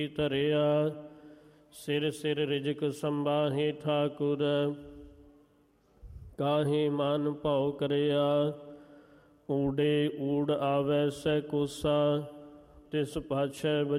ਧਰਿਆ। ਸਿਰ ਸਿਰ ਰਿਜਕ ਸੰਬਾਹੇ ਠਾਕੁਰ, ਕਾਹੇ ਮਨ ਭਉ ਕਰਿਆ। ਊੜੇ ਊੜ ਆਵੈ ਸਹਿ ਕੋਸਾ, ਤਿਸ ਪਾਛੈ